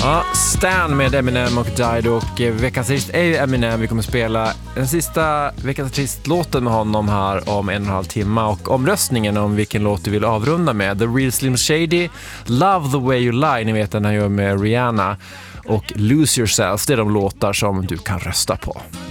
Ja, Stan med Eminem och Dido, och veckans artist är Eminem. Vi kommer spela den sista veckans artist-låten med honom här om 1,5 timme, och omröstningen om vilken låt du vill avrunda med: The Real Slim Shady, Love the Way You Lie, ni vet den han gör med Rihanna, och Lose Yourself. Det är de låtar som du kan rösta på.